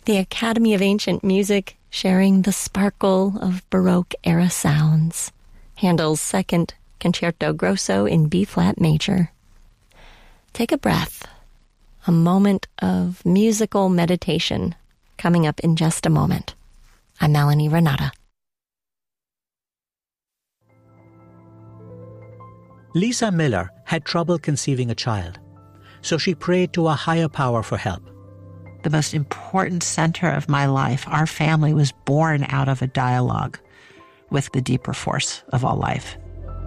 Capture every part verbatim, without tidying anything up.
The Academy of Ancient Music sharing the sparkle of Baroque-era sounds. Handel's Second Concerto Grosso in B-flat major. Take a breath. A moment of musical meditation coming up in just a moment. I'm Melanie Renata. Lisa Miller had trouble conceiving a child, so she prayed to a higher power for help. The most important center of my life, our family, was born out of a dialogue with the deeper force of all life.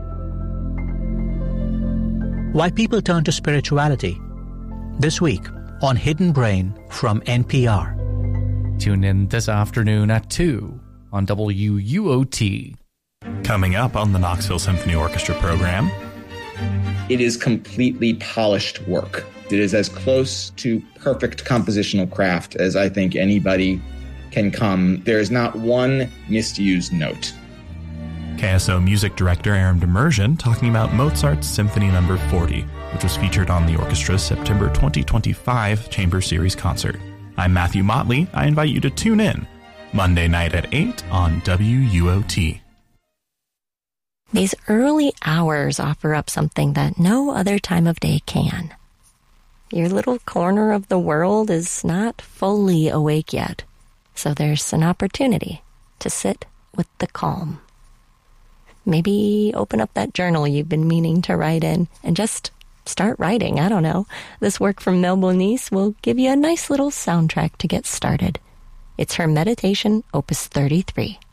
Why people turn to spirituality. This week on Hidden Brain from N P R. Tune in this afternoon at two on W U O T. Coming up on the Knoxville Symphony Orchestra program. It is completely polished work. It is as close to perfect compositional craft as I think anybody can come. There is not one misused note. K S O music director Aaron Demersion talking about Mozart's Symphony Number forty, which was featured on the orchestra's September twenty twenty-five Chamber Series concert. I'm Matthew Motley. I invite you to tune in Monday night at eight on W U O T. These early hours offer up something that no other time of day can. Your little corner of the world is not fully awake yet, so there's an opportunity to sit with the calm. Maybe open up that journal you've been meaning to write in and just start writing. I don't know. This work from Mel Bonis will give you a nice little soundtrack to get started. It's her Meditation, Opus thirty-three.